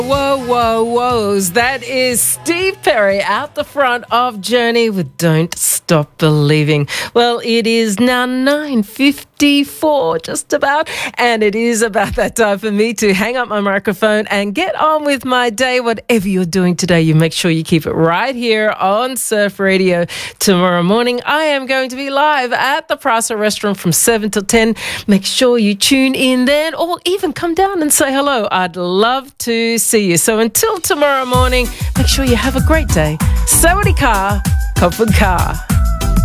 Whoa, whoa, whoas. That is Steve Perry out the front of Journey with Don't Stop Believing. Well, it is now 9:54, just about, and it is about that time for me to hang up my microphone and get on with my day. Whatever you're doing today, you make sure you keep it right here on Surf Radio. Tomorrow morning, I am going to be live at the Prasa Restaurant from 7 till 10. Make sure you tune in then, or even come down and say hello. I'd love to see you. So until tomorrow morning, make sure you have a great day. Sawadee ka, Kopun ka.